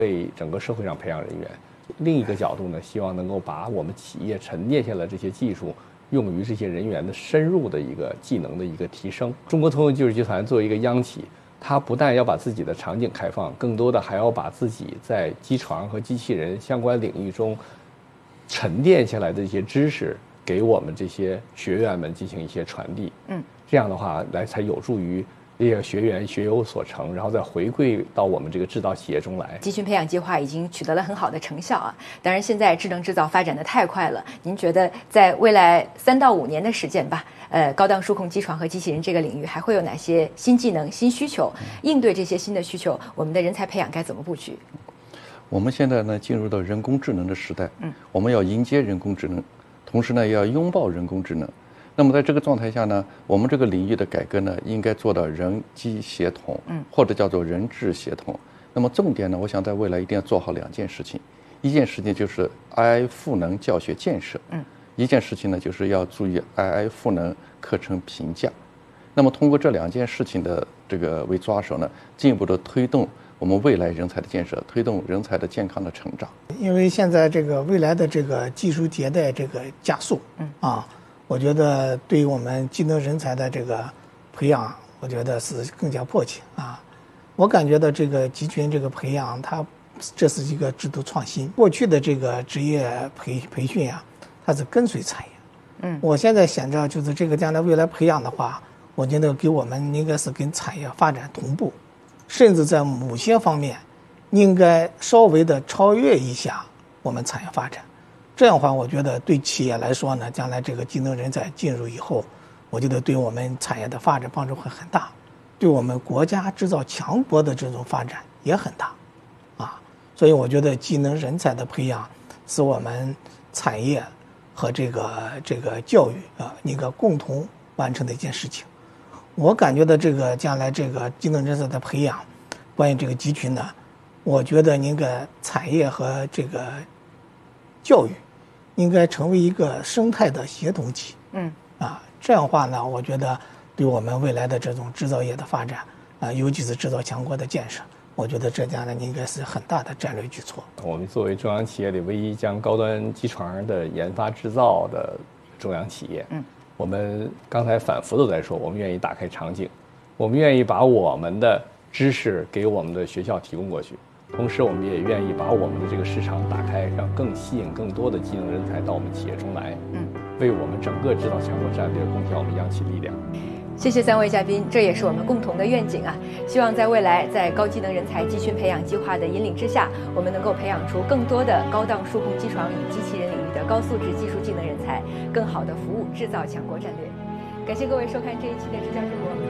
为整个社会上培养人员。另一个角度呢，希望能够把我们企业沉淀下来这些技术，用于这些人员的深入的一个技能的一个提升。中国通用技术集团作为一个央企，它不但要把自己的场景开放，更多的还要把自己在机床和机器人相关领域中沉淀下来的一些知识，给我们这些学员们进行一些传递。这样的话才有助于这些学员学有所成，然后再回归到我们这个制造企业中来。 集群培养计划已经取得了很好的成效啊！当然，现在智能制造发展的太快了，您觉得在未来3到5年的时间吧，高档数控机床和机器人这个领域还会有哪些新技能、新需求？应对这些新的需求，我们的人才培养该怎么布局？ 我们现在呢进入到人工智能的时代，我们要迎接人工智能，同时呢也要拥抱人工智能。那么在这个状态下呢，我们这个领域的改革呢，应该做到人机协同，或者叫做人智协同。那么重点呢，我想在未来一定要做好2件事情，一件事情就是 AI 赋能教学建设，一件事情呢就是要注意 AI 赋能课程评价。那么通过这2件事情的这个为抓手呢，进一步的推动我们未来人才的建设，推动人才的健康的成长。 因为现在这个未来的这个技术迭代这个加速，我觉得对于我们技能人才的这个培养，我觉得是更加迫切啊。我感觉到这个集群这个培养，这是一个制度创新。过去的这个职业培训啊，它是跟随产业。我现在想着就是这个将来未来培养的话，我觉得给我们应该是跟产业发展同步，甚至在某些方面应该稍微的超越一下我们产业发展。这样的话，我觉得对企业来说呢，将来这个技能人才进入以后，我觉得对我们产业的发展帮助会很大，对我们国家制造强国的这种发展也很大，所以我觉得技能人才的培养是我们产业和这个教育一个共同完成的一件事情。我感觉到这个将来这个技能人才的培养，关于这个集群呢，我觉得应该产业和这个教育应该成为一个生态的协同体。这样的话呢，我觉得对我们未来的这种制造业的发展尤其是制造强国的建设，我觉得这将来应该是很大的战略举措。 我们作为中央企业里唯一将高端机床的研发制造的中央企业，我们刚才反复都在说，我们愿意打开场景，我们愿意把我们的知识给我们的学校提供过去。同时，我们也愿意把我们的这个市场打开，让更吸引更多的技能人才到我们企业中来，为我们整个制造强国战略贡献我们央企力量。 谢谢3位嘉宾，这也是我们共同的愿景啊！希望在未来，在高技能人才集群培养计划的引领之下，我们能够培养出更多的高档数控机床与机器人领域的高素质技术技能人才，更好地服务制造强国战略。感谢各位收看这一期的《直角中国》。